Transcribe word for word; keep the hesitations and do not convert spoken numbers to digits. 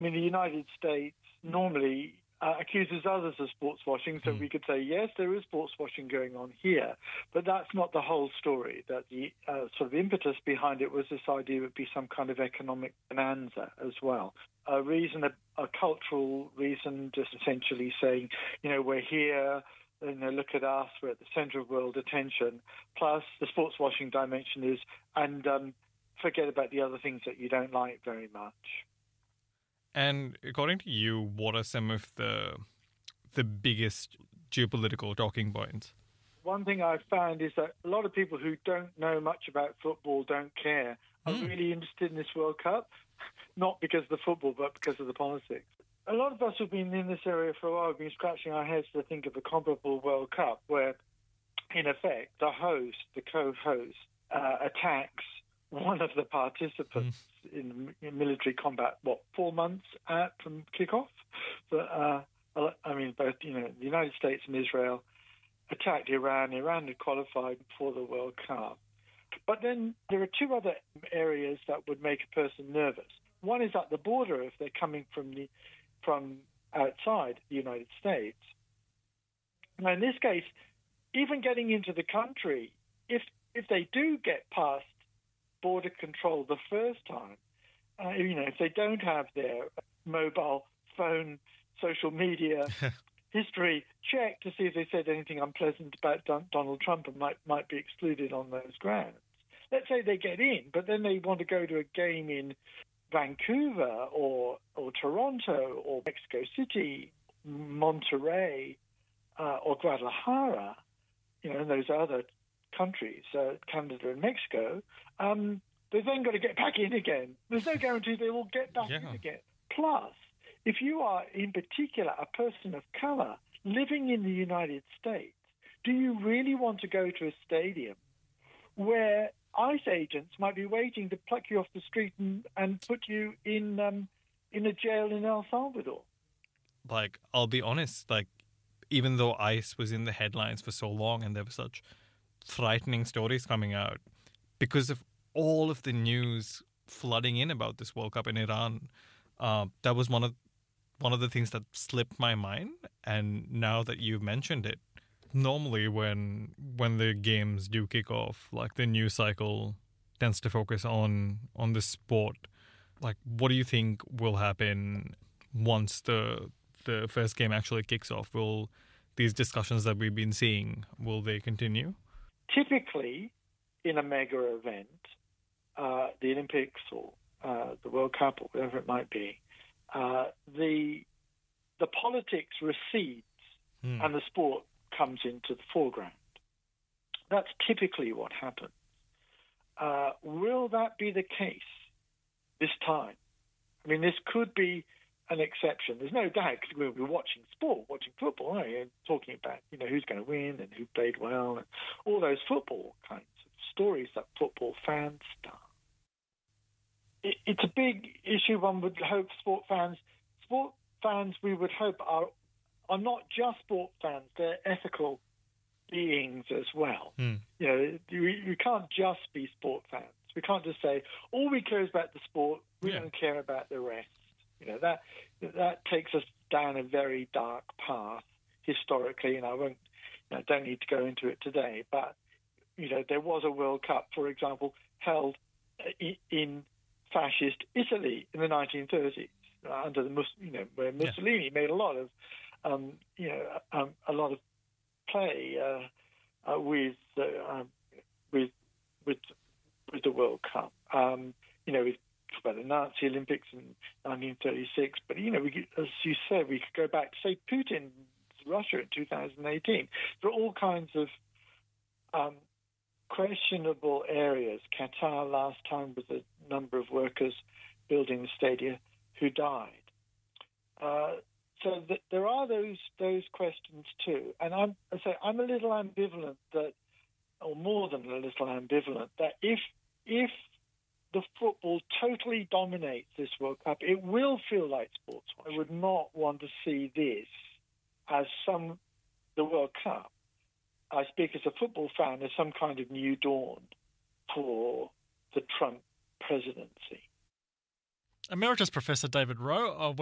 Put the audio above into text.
I mean, the United States normally uh, accuses others of sports washing, so mm. we could say, yes, there is sports washing going on here, but that's not the whole story. That the uh, sort of impetus behind it was this idea it would be some kind of economic bonanza as well. A reason, a, a cultural reason, just essentially saying, you know, we're here, you know, look at us, we're at the centre of world attention, plus the sports washing dimension is, and um, forget about the other things that you don't like very much. And according to you, what are some of the the biggest geopolitical talking points? One thing I've found is that a lot of people who don't know much about football, don't care, are mm. really interested in this World Cup, not because of the football, but because of the politics. A lot of us who've been in this area for a while have been scratching our heads to think of a comparable World Cup where, in effect, the host, the co-host, uh, attacks one of the participants mm. in, in military combat, what, four months out from kickoff? But, uh, I mean, both, you know, the United States and Israel attacked Iran. Iran had qualified for the World Cup. But then there are two other areas that would make a person nervous. One is at the border if they're coming from the from outside the United States. Now, in this case, even getting into the country, if if they do get past border control the first time, uh, you know, if they don't have their mobile phone, social media history checked to see if they said anything unpleasant about Don- Donald Trump and might might be excluded on those grounds. Let's say they get in, but then they want to go to a game in Vancouver or or Toronto or Mexico City, Monterrey, uh, or Guadalajara, you know, and those other countries, uh, Canada and Mexico, um, they've then got to get back in again. There's no guarantee they will get back yeah. in again. Plus, if you are, in particular, a person of colour living in the United States, do you really want to go to a stadium where ICE agents might be waiting to pluck you off the street and, and put you in um, in a jail in El Salvador? Like, I'll be honest, like, even though ICE was in the headlines for so long and there were such frightening stories coming out, because of all of the news flooding in about this World Cup in Iran, uh, that was one of one of the things that slipped my mind. And now that you've mentioned it, normally when when the games do kick off, like the news cycle tends to focus on on the sport. Like, what do you think will happen once the the first game actually kicks off? Will these discussions that we've been seeing, will they continue? Typically, in a mega event, uh, the Olympics or uh, the World Cup or whatever it might be, uh, the the politics recedes hmm. and the sport comes into the foreground. That's typically what happens. Uh, will that be the case this time? I mean, this could be an exception. There's no doubt, because we'll be watching sport, watching football, aren't you? Talking about, you know, who's going to win and who played well and all those football kinds of stories that football fans start. It, it's a big issue. One would hope sport fans, sport fans we would hope are are not just sport fans, they're ethical beings as well. Mm. You know, you, you can't just be sport fans. We can't just say, all we care is about the sport, we yeah. don't care about the rest. You know, that that takes us down a very dark path historically, and I won't, you know, don't need to go into it today, but, you know, there was a World Cup, for example, held in fascist Italy in the nineteen thirties, under the, you know, where Mussolini yeah. made a lot of, um, you know, um, a lot of play uh, uh, with, uh, um, with with with the World Cup. Um, you know, we talk about the Nazi Olympics in nineteen thirty-six, but you know, we could, as you said, we could go back to say Putin's Russia in two thousand eighteen. There are all kinds of um, questionable areas. Qatar last time was a number of workers building the stadia who died. Uh, so th- there are those those questions too, and I'm I say I'm a little ambivalent that, or more than a little ambivalent, that if if the football totally dominates this World Cup, it will feel like sports. I would not want to see this as some the World Cup. I speak as a football fan, as some kind of new dawn for the Trump presidency. Emeritus Professor David Rowe of